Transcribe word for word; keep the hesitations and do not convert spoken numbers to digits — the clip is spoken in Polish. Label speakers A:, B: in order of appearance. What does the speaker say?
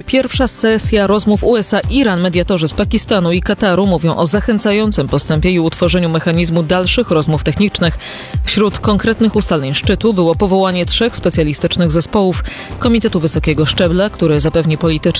A: pierwsza sesja rozmów U S A-Iran. Mediatorzy z Pakistanu i Kataru mówią o zachęcającym postępie i utworzeniu mechanizmu dalszych rozmów technicznych. Wśród konkretnych ustaleń szczytu było powołanie trzech specjalistycznych zespołów Komitetu Wysokiego Szczebla, który zapewni polityczne